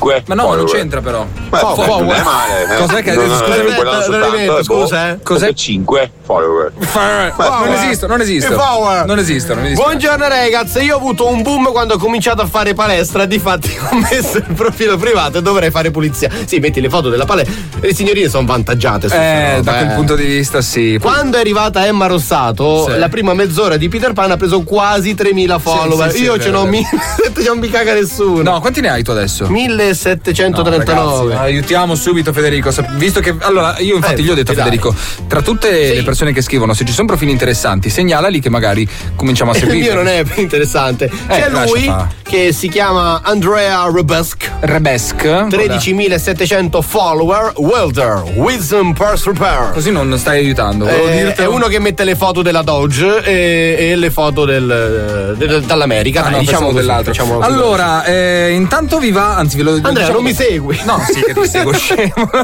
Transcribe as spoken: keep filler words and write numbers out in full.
cinque. Ma no, follower. non c'entra però. Ma Fo- non follower. è male. Eh. Cos'è che non, scusami, non è quello soltanto, scusa, eh. Cos'è? cinque follower. Ma non esistono, non esistono. Non esistono, mi dispiace. Buongiorno ragazzi, io ho avuto un boom quando ho cominciato a fare palestra, difatti ho messo il profilo privato e dovrei fare pulizia. Sì, metti le foto della palestra. Le signorine sono vantaggiate su Eh, da quel eh. punto di vista sì. Quando è arrivata Emma Rossato, Sì. la prima mezz'ora di Peter Pan ha preso quasi tremila follower. sì, sì, io è ce vero, n'ho è vero. mille, non mi caga nessuno. No, quanti ne hai tu adesso? millesettecentotrentanove. No, ragazzi, aiutiamo subito Federico, sap- visto che allora io infatti Eh, gli ho detto a dai. Federico, tra tutte Sì. le persone che scrivono, se ci sono profili interessanti, segnalali che magari cominciamo a Il seguire. mio non è più interessante. C'è lascia lui fa. che si chiama Andrea Rebesk. Rebesk. tredicimilasettecento follower, welder, wisdom purse repair. Così non stai aiutando. volevo Eh, dirtelo. è uno che mette le foto della Dodge e, e le foto del, del- dall'America. Ah, Dai, no, diciamo pensavo così, dell'altro. facciamo così. Allora, eh, intanto vi va, anzi ve lo Andrea, diciamo- non mi segui. No, sì che ti seguo scemo.